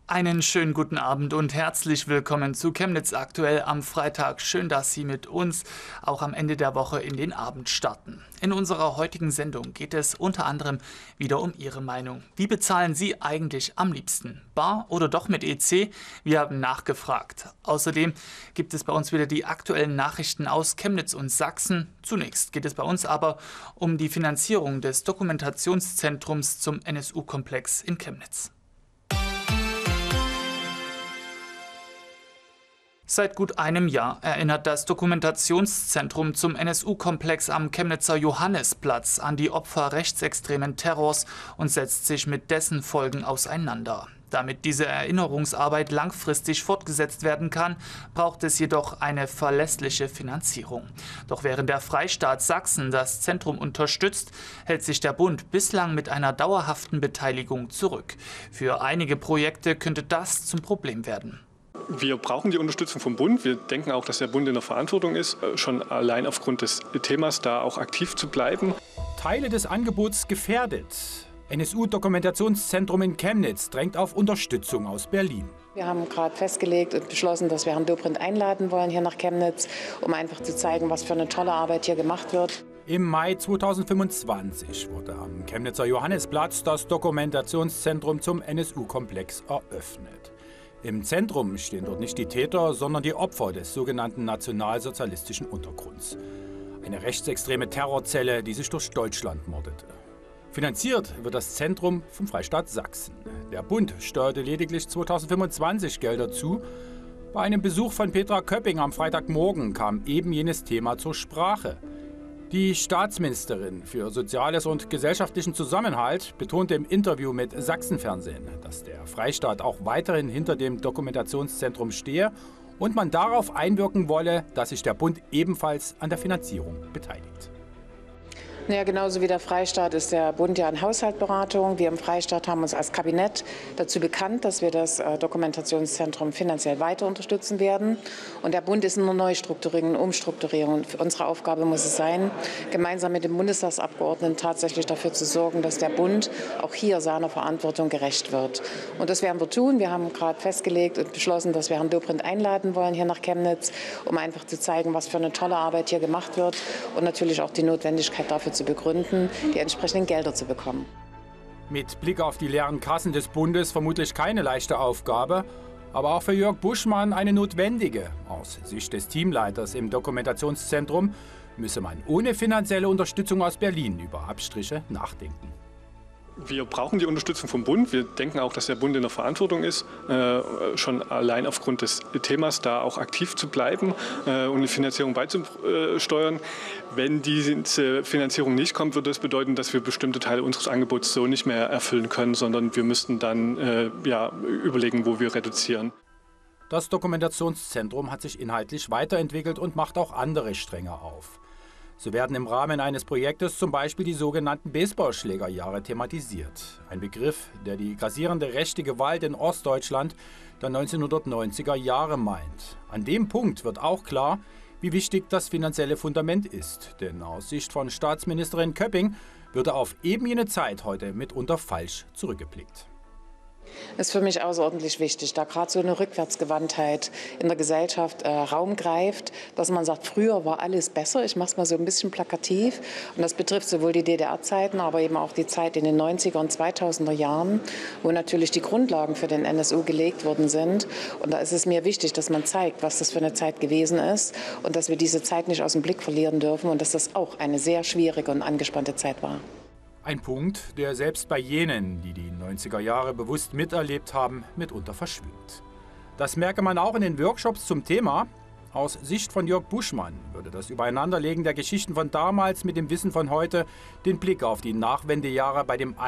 Einen schönen guten Abend und herzlich willkommen zu Chemnitz aktuell am Freitag. Schön, dass Sie mit uns auch am Ende der Woche in den Abend starten. In unserer heutigen Sendung geht es unter anderem wieder um Ihre Meinung. Wie bezahlen Sie eigentlich am liebsten? Bar oder doch mit EC? Wir haben nachgefragt. Außerdem gibt es bei uns wieder die aktuellen Nachrichten aus Chemnitz und Sachsen. Zunächst geht es bei uns aber um die Finanzierung des Dokumentationszentrums zum NSU-Komplex in Chemnitz. Seit gut einem Jahr erinnert das Dokumentationszentrum zum NSU-Komplex am Chemnitzer Johannesplatz an die Opfer rechtsextremen Terrors und setzt sich mit dessen Folgen auseinander. Damit diese Erinnerungsarbeit langfristig fortgesetzt werden kann, braucht es jedoch eine verlässliche Finanzierung. Doch während der Freistaat Sachsen das Zentrum unterstützt, hält sich der Bund bislang mit einer dauerhaften Beteiligung zurück. Für einige Projekte könnte das zum Problem werden. Wir brauchen die Unterstützung vom Bund. Wir denken auch, dass der Bund in der Verantwortung ist, schon allein aufgrund des Themas da auch aktiv zu bleiben. Teile des Angebots gefährdet. NSU-Dokumentationszentrum in Chemnitz drängt auf Unterstützung aus Berlin. Wir haben gerade festgelegt und beschlossen, dass wir Herrn Dobrindt einladen wollen hier nach Chemnitz, um einfach zu zeigen, was für eine tolle Arbeit hier gemacht wird. Im Mai 2025 wurde am Chemnitzer Johannesplatz das Dokumentationszentrum zum NSU-Komplex eröffnet. Im Zentrum stehen dort nicht die Täter, sondern die Opfer des sogenannten nationalsozialistischen Untergrunds. Eine rechtsextreme Terrorzelle, die sich durch Deutschland mordete. Finanziert wird das Zentrum vom Freistaat Sachsen. Der Bund steuerte lediglich 2025 Gelder zu. Bei einem Besuch von Petra Köpping am Freitagmorgen kam eben jenes Thema zur Sprache. Die Staatsministerin für Soziales und gesellschaftlichen Zusammenhalt betonte im Interview mit Sachsenfernsehen, dass der Freistaat auch weiterhin hinter dem Dokumentationszentrum stehe und man darauf einwirken wolle, dass sich der Bund ebenfalls an der Finanzierung beteiligt. Ja, genauso wie der Freistaat ist der Bund ja in Haushaltsberatung. Wir im Freistaat haben uns als Kabinett dazu bekannt, dass wir das Dokumentationszentrum finanziell weiter unterstützen werden. Und der Bund ist in einer Neustrukturierung und Umstrukturierung. Unsere Aufgabe muss es sein, gemeinsam mit den Bundestagsabgeordneten tatsächlich dafür zu sorgen, dass der Bund auch hier seiner Verantwortung gerecht wird. Und das werden wir tun. Wir haben gerade festgelegt und beschlossen, dass wir Herrn Dobrindt einladen wollen hier nach Chemnitz, um einfach zu zeigen, was für eine tolle Arbeit hier gemacht wird und natürlich auch die Notwendigkeit dafür zu begründen, die entsprechenden Gelder zu bekommen. Mit Blick auf die leeren Kassen des Bundes vermutlich keine leichte Aufgabe, aber auch für Jörg Buschmann eine notwendige. Aus Sicht des Teamleiters im Dokumentationszentrum müsse man ohne finanzielle Unterstützung aus Berlin über Abstriche nachdenken. Wir brauchen die Unterstützung vom Bund. Wir denken auch, dass der Bund in der Verantwortung ist, schon allein aufgrund des Themas da auch aktiv zu bleiben und die Finanzierung beizusteuern. Wenn diese Finanzierung nicht kommt, würde das bedeuten, dass wir bestimmte Teile unseres Angebots so nicht mehr erfüllen können, sondern wir müssten dann überlegen, wo wir reduzieren. Das Dokumentationszentrum hat sich inhaltlich weiterentwickelt und macht auch andere Stränge auf. So werden im Rahmen eines Projektes zum Beispiel die sogenannten Baseballschlägerjahre thematisiert. Ein Begriff, der die grassierende rechte Gewalt in Ostdeutschland der 1990er Jahre meint. An dem Punkt wird auch klar, wie wichtig das finanzielle Fundament ist. Denn aus Sicht von Staatsministerin Köpping würde auf eben jene Zeit heute mitunter falsch zurückgeblickt. Das ist für mich außerordentlich wichtig, da gerade so eine Rückwärtsgewandtheit in der Gesellschaft Raum greift, dass man sagt, früher war alles besser. Ich mache es mal so ein bisschen plakativ. Und das betrifft sowohl die DDR-Zeiten, aber eben auch die Zeit in den 90er und 2000er Jahren, wo natürlich die Grundlagen für den NSU gelegt worden sind. Und da ist es mir wichtig, dass man zeigt, was das für eine Zeit gewesen ist und dass wir diese Zeit nicht aus dem Blick verlieren dürfen und dass das auch eine sehr schwierige und angespannte Zeit war. Ein Punkt, der selbst bei jenen, die die 90er Jahre bewusst miterlebt haben, mitunter verschwimmt. Das merke man auch in den Workshops zum Thema. Aus Sicht von Jörg Buschmann würde das Übereinanderlegen der Geschichten von damals mit dem Wissen von heute den Blick auf die Nachwendejahre bei dem